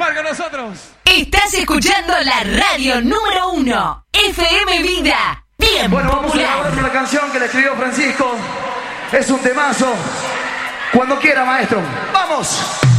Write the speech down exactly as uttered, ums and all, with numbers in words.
cantar con nosotros. Estás escuchando la radio número uno, F M Vida. Bien Bueno, vamos popular. a grabar una canción que le escribió Francisco. Es un temazo. Cuando quiera, maestro. ¡Vamos!